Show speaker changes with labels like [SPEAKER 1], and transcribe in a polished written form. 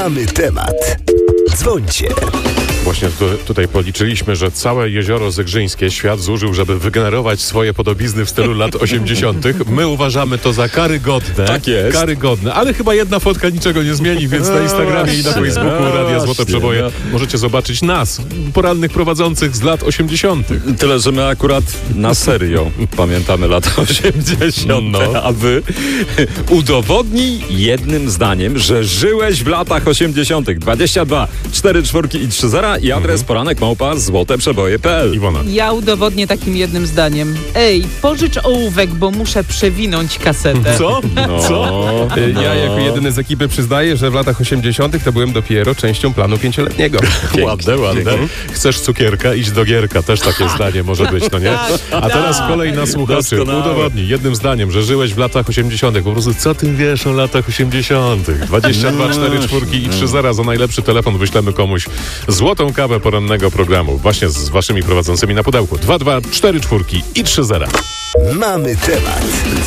[SPEAKER 1] Mamy temat. Dzwońcie.
[SPEAKER 2] Właśnie tutaj policzyliśmy, że całe jezioro Zegrzyńskie świat zużył, żeby wygenerować swoje podobizny w stylu lat 80. My uważamy to za karygodne.
[SPEAKER 3] Tak jest.
[SPEAKER 2] Karygodne, ale chyba jedna fotka niczego nie zmieni, więc na Instagramie i na Facebooku Radia Złote Przeboje możecie zobaczyć nas, porannych prowadzących z lat 80.
[SPEAKER 3] Tyle, że my akurat na serio pamiętamy lata 80.
[SPEAKER 2] No.
[SPEAKER 3] A wy udowodnij jednym zdaniem, że żyłeś w latach 80. 22 4 4 i 3 0 i adres poranek@złoteprzeboje.pl.
[SPEAKER 2] Iwona.
[SPEAKER 4] Ja udowodnię takim jednym zdaniem. Ej, pożycz ołówek, bo muszę przewinąć kasetę.
[SPEAKER 2] Co? Co?
[SPEAKER 5] Ja jako jedyny z ekipy przyznaję, że w latach 80. to byłem dopiero częścią planu 5-letniego.
[SPEAKER 2] Ładne, ładne. Chcesz cukierka? Idź do Gierka. Też takie zdanie może być, no nie? A teraz kolej na słuchaczy.
[SPEAKER 3] Doskonałe.
[SPEAKER 2] Udowodnij jednym zdaniem, że żyłeś w latach 80. Po prostu co ty wiesz o latach 80. 22, 4, 4 i 3 0 za najlepszy telefon wyślemy komuś złotą kawę porannego programu. Właśnie z waszymi prowadzącymi na pudełku. 2, 2, 4, 4 i 3 0.
[SPEAKER 1] Mamy temat.